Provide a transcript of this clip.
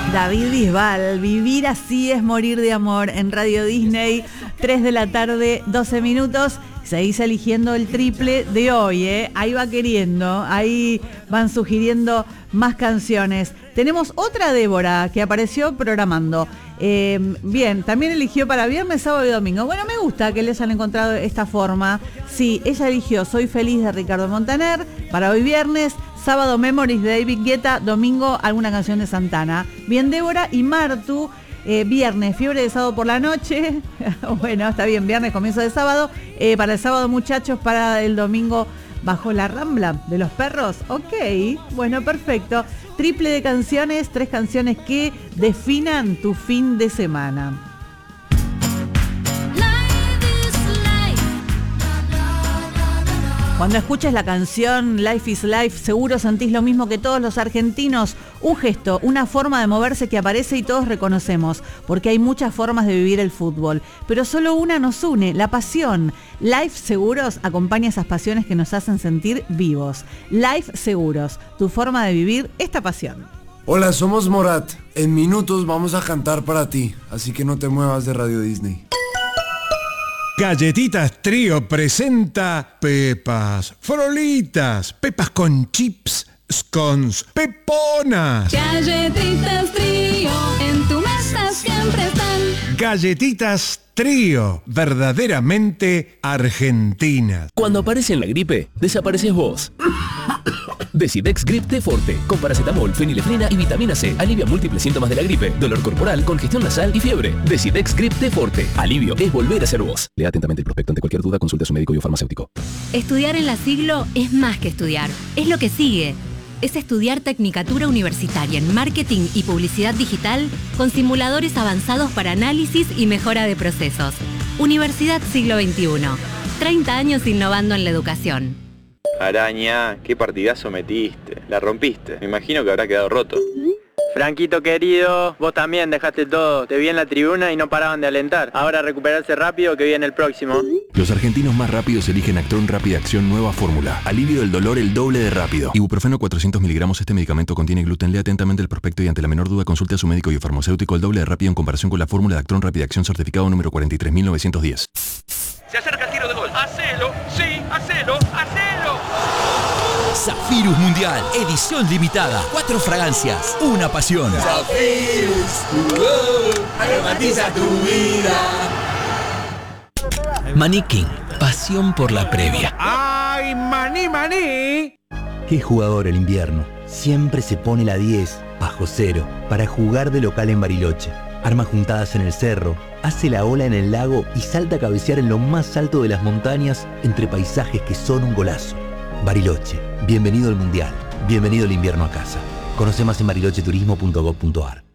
David Bisbal, Vivir así es morir de amor, en Radio Disney, 3 de la tarde, 12 minutos. Seguís eligiendo el triple de hoy, ¿eh? Ahí va queriendo, ahí van sugiriendo más canciones. Tenemos otra Débora que apareció programando. Bien, también eligió para viernes, sábado y domingo. Bueno, me gusta que les hayan encontrado esta forma. Sí, ella eligió Soy Feliz de Ricardo Montaner para hoy viernes. Sábado Memories de David Guetta, domingo alguna canción de Santana. Bien, Débora y Martu, viernes Fiebre de Sábado por la noche. Bueno, está bien, viernes comienzo de sábado. Para el sábado Muchachos, para el domingo Bajo la Rambla de los Perros. Ok, bueno, perfecto. Triple de canciones, 3 canciones que definan tu fin de semana. Cuando escuches la canción Life is Life, seguro sentís lo mismo que todos los argentinos. Un gesto, una forma de moverse que aparece y todos reconocemos, porque hay muchas formas de vivir el fútbol, pero solo una nos une, la pasión. Life Seguros acompaña esas pasiones que nos hacen sentir vivos. Life Seguros, tu forma de vivir esta pasión. Hola, somos Morat. En minutos vamos a cantar para ti, así que no te muevas de Radio Disney. Galletitas Trío presenta Pepas Frolitas, Pepas con chips, scones, peponas. Galletitas Trío, en tu mesa siempre están. Galletitas Trío, verdaderamente argentinas. Cuando aparece en la gripe, desapareces vos. Decidex Grip T Forte, con paracetamol, fenilefrina y vitamina C. Alivia múltiples síntomas de la gripe, dolor corporal, congestión nasal y fiebre. Decidex Grip T Forte. Alivio es volver a ser vos. Lea atentamente el prospecto. Ante cualquier duda, consulte a su médico y o farmacéutico. Estudiar en la Siglo es más que estudiar. Es lo que sigue. Es estudiar Tecnicatura Universitaria en Marketing y Publicidad Digital con simuladores avanzados para análisis y mejora de procesos. Universidad Siglo XXI. 30 años innovando en la educación. Araña, qué partidazo metiste. La rompiste. Me imagino que habrá quedado roto. Franquito querido, vos también dejaste todo. Te vi en la tribuna y no paraban de alentar. Ahora recuperarse rápido que viene el próximo. Los argentinos más rápidos eligen Actron Rápida Acción Nueva Fórmula. Alivio del dolor el doble de rápido. Ibuprofeno 400 miligramos. Este medicamento contiene gluten. Lea atentamente el prospecto y ante la menor duda consulte a su médico y o farmacéutico. El doble de rápido en comparación con la fórmula de Actron Rápida Acción certificado número 43.910. Se acerca el tiro de gol. ¡Hacelo! ¡Sí! ¡Hacelo! ¡Hacelo! Zafirus Mundial, edición limitada. 4 fragancias, una pasión. Zafirus, aromatiza tu vida. Maní King, pasión por la previa. ¡Ay, maní, maní! Qué jugador el invierno. Siempre se pone la 10, bajo cero, para jugar de local en Bariloche. Arma juntadas en el cerro, hace la ola en el lago y salta a cabecear en lo más alto de las montañas entre paisajes que son un golazo. Bariloche, bienvenido al Mundial, bienvenido el invierno a casa. Conoce más en barilocheturismo.gov.ar.